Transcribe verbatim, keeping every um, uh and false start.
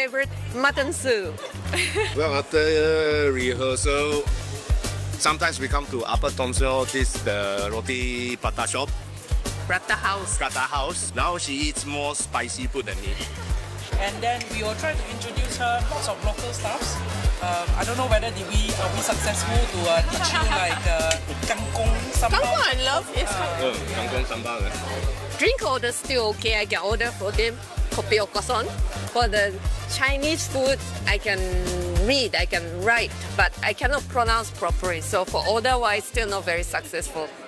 favorite mutton soup. Well, after uh, rehearsal, sometimes we come to Upper Thomson, this the roti prata shop. Prata house. Prata house. Now she eats more spicy food than me. And then we will try to introduce her lots of local stuffs. Um, I don't know whether did we are we successful to uh, teach you like uh, kangkong sambal. Kangkong I love. It's Oh, kangkong sambal. Eh? drink order still okay. I can order for them kopi o kosong. For the Chinese food, I can read, I can write, but I cannot pronounce properly. So for order wise, still not very successful.